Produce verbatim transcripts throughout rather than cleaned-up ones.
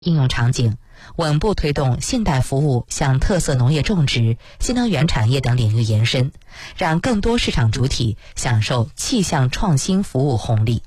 应用场景，稳步推动现代服务向特色农业种植、新能源产业等领域延伸，让更多市场主体享受气象创新服务红利。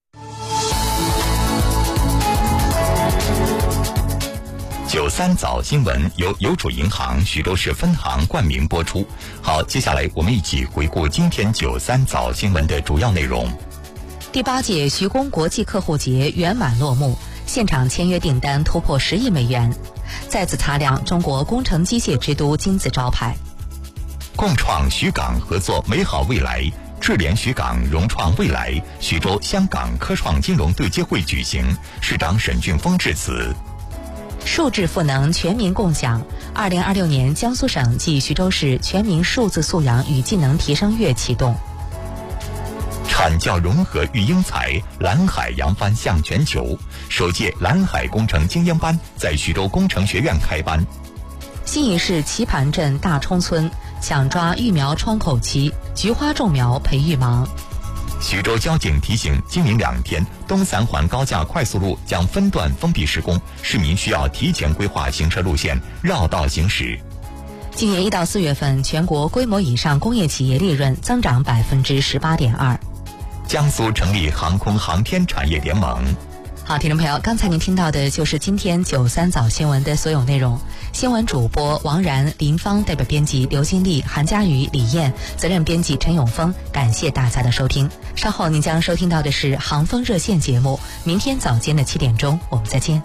九三早新闻由邮储银行徐州市分行冠名播出。好，接下来我们一起回顾今天九三早新闻的主要内容。 第八届徐工国际客户节圆满落幕，现场签约订单突破十亿美元，再次擦亮中国工程机械之都金字招牌。 共创徐港合作美好未来，智联徐港融创未来，徐州香港科创金融对接会举行，市长沈俊峰致辞。 数字赋能全民共享，二零二六年江苏省暨徐州市全民数字素养与技能提升月启动。 产教融合育英才，蓝海扬帆向全球。首届蓝海工程精英班在徐州工程学院开班。 新沂市棋盘镇大冲村抢抓育苗窗口期，菊花种苗培育忙。 徐州交警提醒，今明两天东三环高架快速路将分段封闭施工，市民需要提前规划行车路线，绕道行驶。 今年一到四月份，全国规模以上工业企业利润增长百分之十八点二。 江苏成立航空航天产业联盟。 好，听众朋友，刚才您听到的就是今天九三早新闻的所有内容。新闻主播王然、林芳，代表编辑刘金丽、韩佳瑜、李燕，责任编辑陈永峰。感谢大家的收听。稍后您将收听到的是航风热线节目。明天早间的七点钟，我们再见。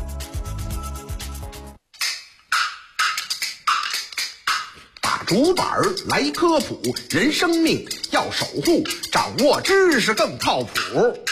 打竹板来科普，人生命要守护，掌握知识更靠谱。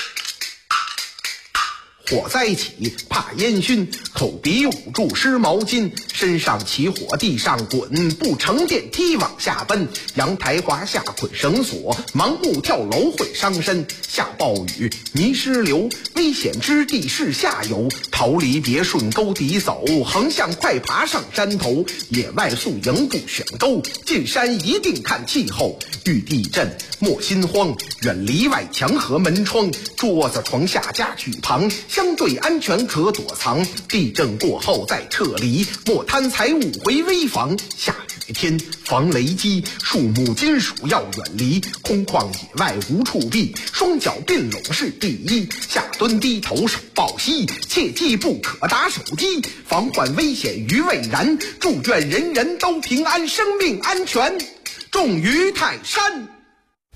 火灾起怕烟熏，口鼻捂住湿毛巾，身上起火地上滚，不乘电梯往下奔，阳台滑下捆绳索，盲目跳楼会伤身。下暴雨泥石流，危险之地是下游，逃离别顺沟底走，横向快爬上山头。野外宿营不选沟，进山一定看气候。遇地震莫心慌，远离外墙和门窗，桌子床下家具旁，相对安全可躲藏。地震过后再撤离，莫贪财物回危房。下雨天防雷击，树木金属要远离，空旷野外无处避，双脚并拢是第一。下蹲低头手抱膝，切记不可打手机，防患危险于未然。祝愿人人都平安，生命安全重于泰山。